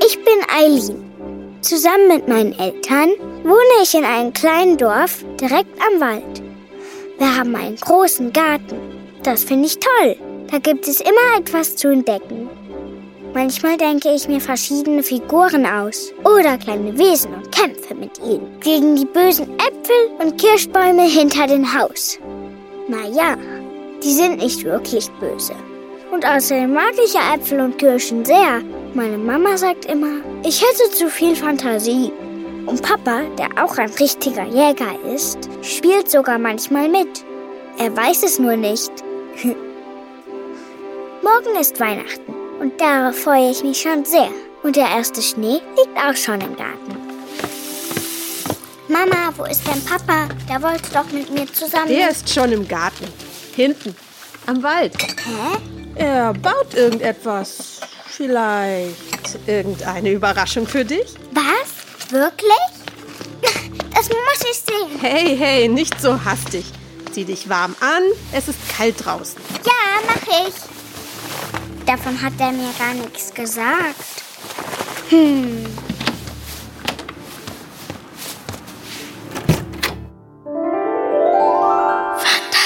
Ich bin Eileen. Zusammen mit meinen Eltern wohne ich in einem kleinen Dorf direkt am Wald. Wir haben einen großen Garten. Das finde ich toll. Da gibt es immer etwas zu entdecken. Manchmal denke ich mir verschiedene Figuren aus oder kleine Wesen und kämpfe mit ihnen gegen die bösen Äpfel und Kirschbäume hinter dem Haus. Naja, die sind nicht wirklich böse. Und außerdem mag ich ja Äpfel und Kirschen sehr. Meine Mama sagt immer, ich hätte zu viel Fantasie. Und Papa, der auch ein richtiger Jäger ist, spielt sogar manchmal mit. Er weiß es nur nicht. Morgen ist Weihnachten und darauf freue ich mich schon sehr. Und der erste Schnee liegt auch schon im Garten. Mama, wo ist denn Papa? Der wollte doch mit mir zusammen... Der ist schon im Garten. Hinten, am Wald. Hä? Er baut irgendetwas. Vielleicht irgendeine Überraschung für dich? Was? Wirklich? Das muss ich sehen. Hey, nicht so hastig. Zieh dich warm an, es ist kalt draußen. Ja, mach ich. Davon hat er mir gar nichts gesagt.